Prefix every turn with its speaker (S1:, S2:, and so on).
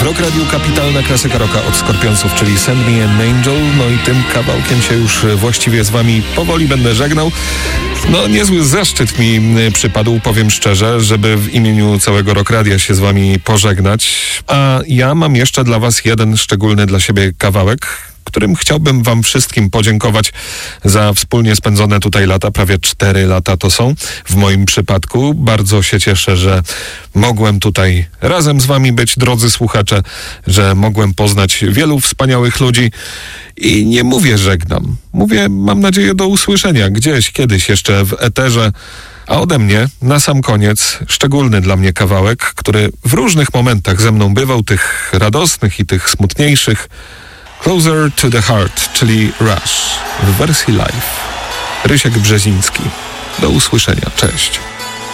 S1: Rock Radio, kapitalna klasyka rocka od Skorpionsów, czyli Send Me an Angel. No i tym kawałkiem się już właściwie z wami powoli będę żegnał. No niezły zaszczyt mi przypadł, powiem szczerze, żeby w imieniu całego Rock Radia się z wami pożegnać. A ja mam jeszcze dla was jeden szczególny dla siebie kawałek, którym chciałbym wam wszystkim podziękować za wspólnie spędzone tutaj lata. Prawie 4 lata to są w moim przypadku. Bardzo się cieszę, że mogłem tutaj razem z wami być, drodzy słuchacze, że mogłem poznać wielu wspaniałych ludzi i nie mówię żegnam. Mówię, mam nadzieję, do usłyszenia gdzieś, kiedyś jeszcze w eterze. A ode mnie na sam koniec szczególny dla mnie kawałek, który w różnych momentach ze mną bywał, tych radosnych i tych smutniejszych. Closer to the Heart, czyli Rush w wersji live. Rysiek Brzeziński. Do usłyszenia. Cześć.